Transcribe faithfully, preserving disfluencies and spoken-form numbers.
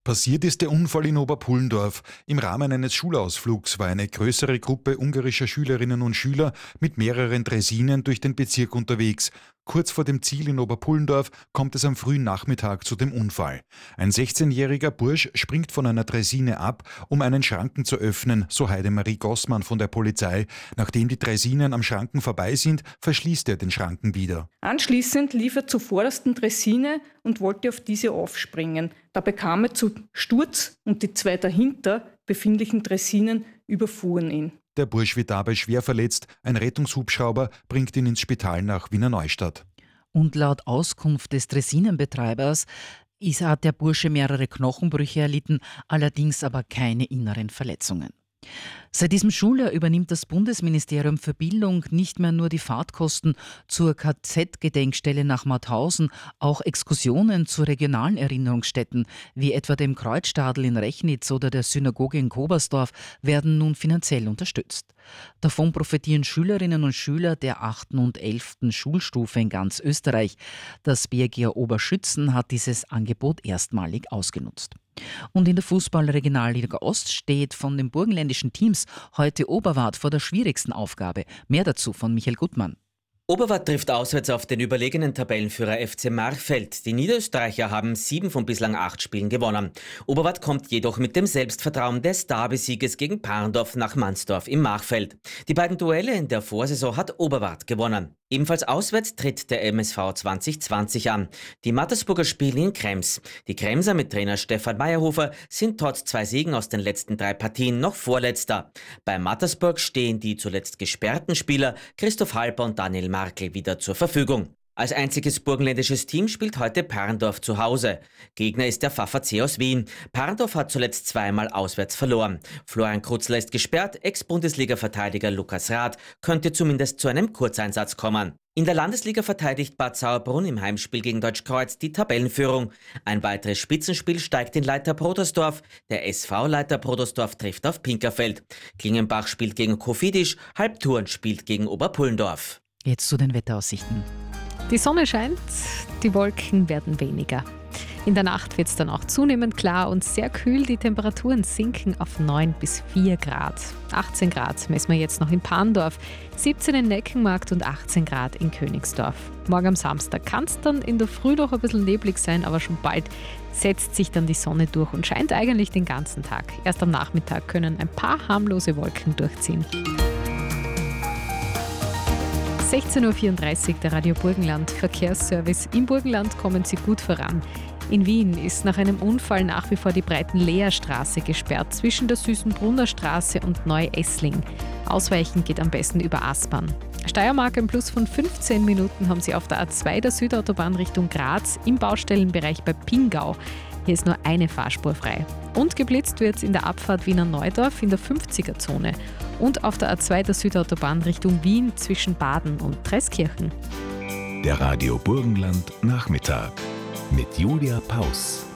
Passiert ist der Unfall in Oberpullendorf. Im Rahmen eines Schulausflugs war eine größere Gruppe ungarischer Schülerinnen und Schüler mit mehreren Draisinen durch den Bezirk unterwegs. Kurz vor dem Ziel in Oberpullendorf kommt es am frühen Nachmittag zu dem Unfall. Ein sechzehnjähriger Bursch springt von einer Draisine ab, um einen Schranken zu öffnen, so Heidemarie Gossmann von der Polizei. Nachdem die Draisinen am Schranken vorbei sind, verschließt er den Schranken wieder. Anschließend lief er zur vordersten Draisine und wollte auf diese aufspringen. Dabei kam er zu Sturz und die zwei dahinter befindlichen Draisinen überfuhren ihn. Der Bursch wird dabei schwer verletzt. Ein Rettungshubschrauber bringt ihn ins Spital nach Wiener Neustadt. Und laut Auskunft des Draisinenbetreibers ist, hat der Bursche mehrere Knochenbrüche erlitten, allerdings aber keine inneren Verletzungen. Seit diesem Schuljahr übernimmt das Bundesministerium für Bildung nicht mehr nur die Fahrtkosten zur K Z-Gedenkstelle nach Mauthausen, auch Exkursionen zu regionalen Erinnerungsstätten, wie etwa dem Kreuzstadel in Rechnitz oder der Synagoge in Kobersdorf, werden nun finanziell unterstützt. Davon profitieren Schülerinnen und Schüler der achten und elften Schulstufe in ganz Österreich. Das B G A Oberschützen hat dieses Angebot erstmalig ausgenutzt. Und in der Fußball-Regionalliga Ost steht von den burgenländischen Teams heute Oberwart vor der schwierigsten Aufgabe. Mehr dazu von Michael Gutmann. Oberwart trifft auswärts auf den überlegenen Tabellenführer F C Marfeld. Die Niederösterreicher haben sieben von bislang acht Spielen gewonnen. Oberwart kommt jedoch mit dem Selbstvertrauen des Derbysieges gegen Parndorf nach Mansdorf im Marfeld. Die beiden Duelle in der Vorsaison hat Oberwart gewonnen. Ebenfalls auswärts tritt der M S V zwanzig zwanzig an. Die Mattersburger spielen in Krems. Die Kremser mit Trainer Stefan Meyerhofer sind trotz zwei Siegen aus den letzten drei Partien noch Vorletzter. Bei Mattersburg stehen die zuletzt gesperrten Spieler Christoph Halper und Daniel Markel wieder zur Verfügung. Als einziges burgenländisches Team spielt heute Parndorf zu Hause. Gegner ist der V V C aus Wien. Parndorf hat zuletzt zweimal auswärts verloren. Florian Krutzler ist gesperrt, Ex-Bundesliga-Verteidiger Lukas Rath könnte zumindest zu einem Kurzeinsatz kommen. In der Landesliga verteidigt Bad Sauerbrunn im Heimspiel gegen Deutschkreuz die Tabellenführung. Ein weiteres Spitzenspiel steigt in Leiter Protersdorf. Der S V Leiter Protersdorf trifft auf Pinkerfeld. Klingenbach spielt gegen Kofidis, Halbturn spielt gegen Oberpullendorf. Jetzt zu den Wetteraussichten. Die Sonne scheint, die Wolken werden weniger. In der Nacht wird es dann auch zunehmend klar und sehr kühl. Die Temperaturen sinken auf neun bis vier Grad. achtzehn Grad messen wir jetzt noch in Parndorf, siebzehn in Neckenmarkt und achtzehn Grad in Königsdorf. Morgen am Samstag kann es dann in der Früh noch ein bisschen neblig sein, aber schon bald setzt sich dann die Sonne durch und scheint eigentlich den ganzen Tag. Erst am Nachmittag können ein paar harmlose Wolken durchziehen. sechzehn Uhr vierunddreißig, der Radio Burgenland Verkehrsservice. Im Burgenland kommen Sie gut voran. In Wien ist nach einem Unfall nach wie vor die Breitenleerstraße gesperrt zwischen der Süßenbrunner Straße und Neu-Essling. Ausweichen geht am besten über Aspern. Steiermark ein Plus von fünfzehn Minuten haben Sie auf der A zwei der Südautobahn Richtung Graz im Baustellenbereich bei Pingau. Hier ist nur eine Fahrspur frei. Und geblitzt wird es in der Abfahrt Wiener Neudorf in der fünfziger-Zone und auf der A zwei der Südautobahn Richtung Wien zwischen Baden und Treskirchen. Der Radio Burgenland Nachmittag mit Julia Paus.